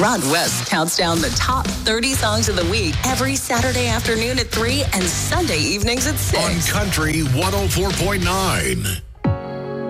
Rod West counts down the top 30 songs of the week every Saturday afternoon at 3 and Sunday evenings at 6. On Country 104.9.